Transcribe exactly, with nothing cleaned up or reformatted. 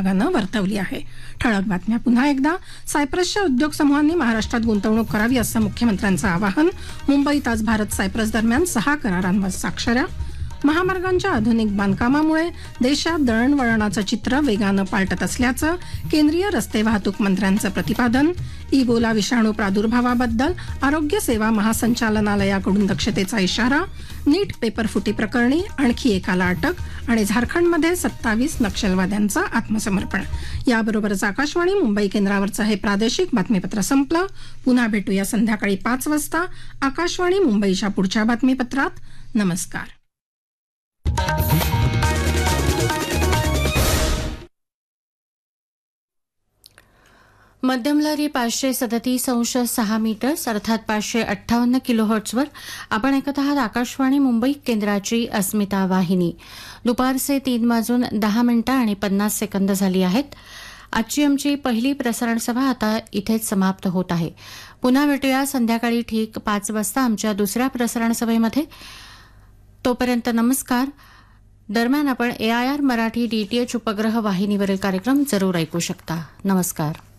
विभागानं वर्तवली आहे. ठळक बातम्या पुन्हा एकदा. सायप्रसच्या उद्योग समूहांनी महाराष्ट्रात गुंतवणूक करावी असं मुख्यमंत्र्यांचं आवाहन. मुंबईत आज भारत सायप्रस दरम्यान सहा करारांवर स्वाक्षऱ्या. महामार्गांच्या आधुनिक बांधकामामुळे देशात दळणवळणाचं चित्र वेगानं पालटत असल्याचं केंद्रीय रस्ते वाहतूक मंत्र्यांचं प्रतिपादन. इबोला विषाणू प्रादुर्भावाबद्दल आरोग्य सेवा महासंचालनालयाकडून दक्षतेचा इशारा. नीट पेपरफुटी प्रकरणी आणखी एकाला अटक आणि झारखंडमध्ये सत्तावीस नक्षलवाद्यांचं आत्मसमर्पण. याबरोबरच आकाशवाणी मुंबई केंद्रावरचं हे प्रादेशिक बातमीपत्र संपलं. पुन्हा भेटूया संध्याकाळी पाच वाजता आकाशवाणी मुंबईच्या पुढच्या बातमीपत्रात. नमस्कार. मध्यम लहरी पाचशे सदतीस अंश सहा मीटर्स अर्थात पाचशे अठ्ठावन्न किलोहर्ट्झवर आपण ऐकत आहात आकाशवाणी मुंबई केंद्राची अस्मिता वाहिनी. दुपारचे तीन वाजून दहा मिनिटं आणि पन्नास सेकंद झाली आहेत. आजची आमची पहिली प्रसारण सभा आता इथेच समाप्त होत आहे. पुन्हा भेटूया संध्याकाळी ठीक पाच वाजता आमच्या दुसऱ्या प्रसारण सभेमध्ये. तोपर्यंत नमस्कार. दरम्यान आपण ए आय आर मराठी डीटीएच उपग्रह वाहिनीवरील कार्यक्रम जरूर ऐकू शकता. नमस्कार.